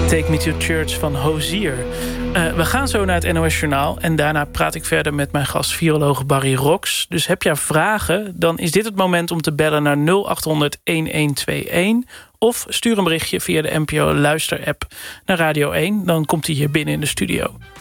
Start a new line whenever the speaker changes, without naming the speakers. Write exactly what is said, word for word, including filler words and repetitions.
Take Me to Church van Hozier. Uh, we gaan zo naar het N O S Journaal en daarna praat ik verder met mijn gast viroloog Barry Rox. Dus heb jij vragen, dan is dit het moment om te bellen naar nul acht honderd elf of stuur een berichtje via de N P O Luister-app naar Radio één. Dan komt hij hier binnen in de studio.